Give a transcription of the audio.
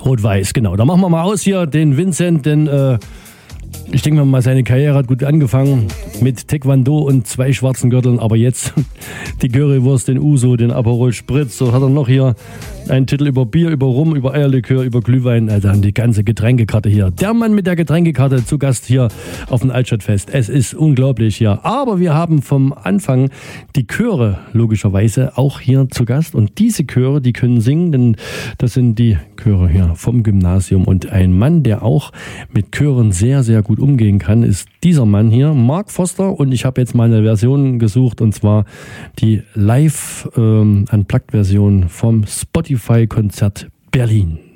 Rot-Weiß, genau. Da machen wir mal aus hier den Vincent, denn ich denke mal, seine Karriere hat gut angefangen mit Taekwondo und 2 schwarzen Gürteln, aber jetzt die Currywurst, den Uso, den Aperol Spritz, so hat er noch hier einen Titel über Bier, über Rum, über Eierlikör, über Glühwein, also dann die ganze Getränkekarte hier. Der Mann mit der Getränkekarte zu Gast hier auf dem Altstadtfest. Es ist unglaublich hier, aber wir haben vom Anfang die Chöre logischerweise auch hier zu Gast und diese Chöre, die können singen, denn das sind die Chöre hier vom Gymnasium und ein Mann, der auch mit Chören sehr, sehr gut umgehen kann, ist dieser Mann hier, Mark Foster, und ich habe jetzt mal eine Version gesucht und zwar die Live Unplugged Version vom Spotify Konzert Berlin.